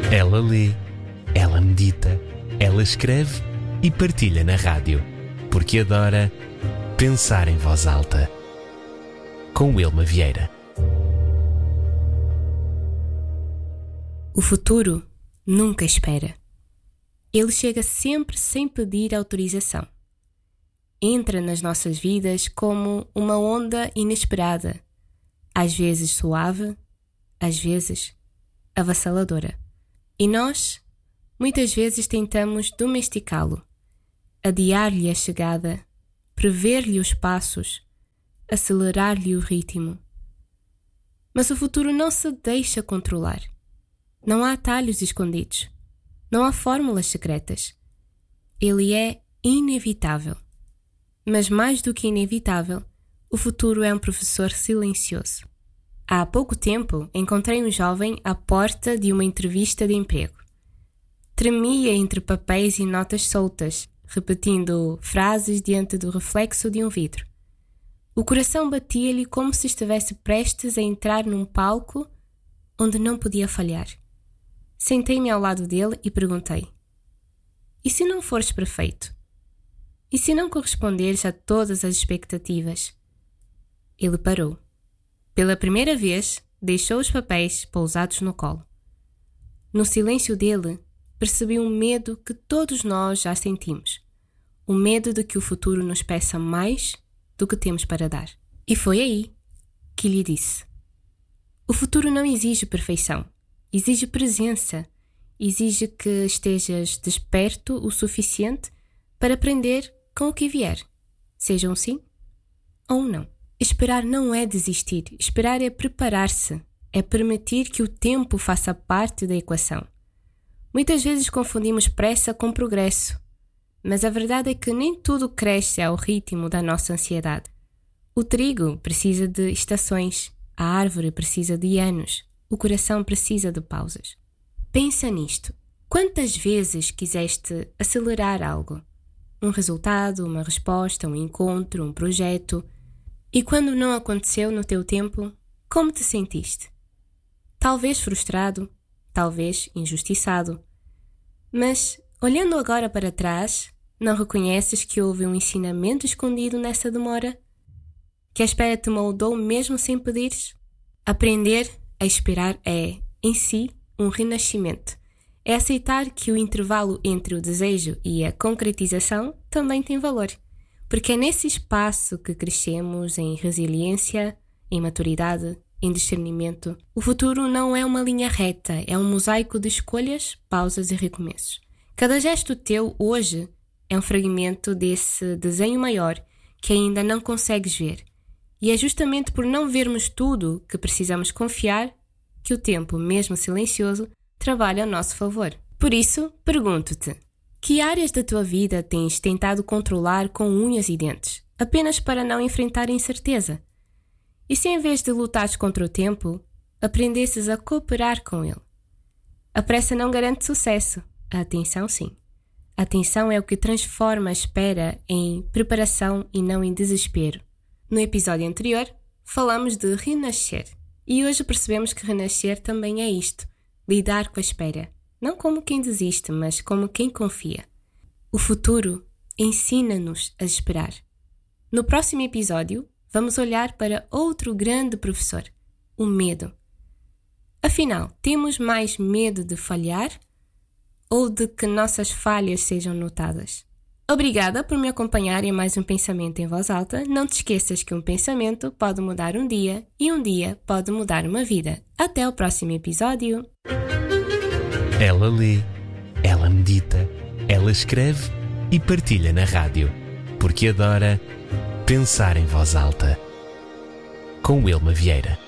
Ela lê, ela medita, ela escreve e partilha na rádio, porque adora pensar em voz alta. Com Wilma Vieira. O futuro nunca espera. Ele chega sempre sem pedir autorização. Entra nas nossas vidas como uma onda inesperada, às vezes suave, às vezes avassaladora. E nós, muitas vezes, tentamos domesticá-lo, adiar-lhe a chegada, prever-lhe os passos, acelerar-lhe o ritmo. Mas o futuro não se deixa controlar. Não há atalhos escondidos. Não há fórmulas secretas. Ele é inevitável. Mas mais do que inevitável, o futuro é um professor silencioso. Há pouco tempo, encontrei um jovem à porta de uma entrevista de emprego. Tremia entre papéis e notas soltas, repetindo frases diante do reflexo de um vidro. O coração batia-lhe como se estivesse prestes a entrar num palco onde não podia falhar. Sentei-me ao lado dele e perguntei: e se não fores perfeito? E se não corresponderes a todas as expectativas? Ele parou. Pela primeira vez, deixou os papéis pousados no colo. No silêncio dele, percebi um medo que todos nós já sentimos. O medo de que o futuro nos peça mais do que temos para dar. E foi aí que lhe disse: o futuro não exige perfeição, exige presença, exige que estejas desperto o suficiente para aprender com o que vier, seja um sim ou um não. Esperar não é desistir, esperar é preparar-se, é permitir que o tempo faça parte da equação. Muitas vezes confundimos pressa com progresso, mas a verdade é que nem tudo cresce ao ritmo da nossa ansiedade. O trigo precisa de estações, a árvore precisa de anos, o coração precisa de pausas. Pensa nisto. Quantas vezes quiseste acelerar algo? Um resultado, uma resposta, um encontro, um projeto. E quando não aconteceu no teu tempo, como te sentiste? Talvez frustrado, talvez injustiçado. Mas, olhando agora para trás, não reconheces que houve um ensinamento escondido nessa demora? Que a espera te moldou mesmo sem pedires? Aprender a esperar é, em si, um renascimento. É aceitar que o intervalo entre o desejo e a concretização também tem valor. Porque é nesse espaço que crescemos em resiliência, em maturidade, em discernimento. O futuro não é uma linha reta, é um mosaico de escolhas, pausas e recomeços. Cada gesto teu hoje é um fragmento desse desenho maior que ainda não consegues ver. E é justamente por não vermos tudo que precisamos confiar que o tempo, mesmo silencioso, trabalha a nosso favor. Por isso, pergunto-te: que áreas da tua vida tens tentado controlar com unhas e dentes, apenas para não enfrentar a incerteza? E se em vez de lutares contra o tempo, aprendesses a cooperar com ele? A pressa não garante sucesso, a atenção sim. A atenção é o que transforma a espera em preparação e não em desespero. No episódio anterior, falamos de renascer. E hoje percebemos que renascer também é isto: lidar com a espera. Não como quem desiste, mas como quem confia. O futuro ensina-nos a esperar. No próximo episódio, vamos olhar para outro grande professor: o medo. Afinal, temos mais medo de falhar ou de que nossas falhas sejam notadas? Obrigada por me acompanhar em mais um Pensamento em Voz Alta. Não te esqueças que um pensamento pode mudar um dia e um dia pode mudar uma vida. Até o próximo episódio. Ela lê, ela medita, ela escreve e partilha na rádio, porque adora pensar em voz alta. Com Wilma Vieira.